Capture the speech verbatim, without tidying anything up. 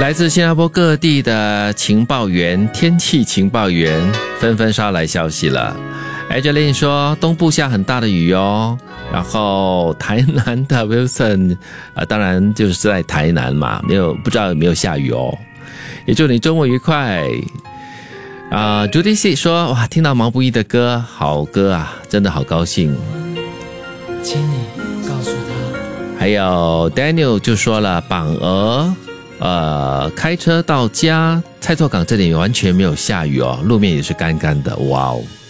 来自新加坡各地的情报员、天气情报员纷纷捎来消息了。Angeline 说东部下很大的雨哦，然后台南的 Wilson 呃，当然就是在台南嘛，没有不知道有没有下雨哦。也祝你周末愉快。啊、呃、Judy C 说哇，听到毛不易的歌，好歌啊，真的好高兴。 请你告诉他。 还有 Daniel 就说了，榜鹅呃开车到家蔡厝港这里完全没有下雨哦，路面也是干干的，哇哦。